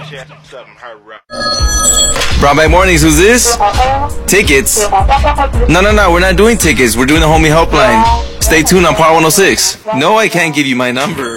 Brownback Mornings, who's this? Tickets? No, we're not doing tickets. We're doing the homie helpline. Stay tuned on Power 106. No, I can't give you my number.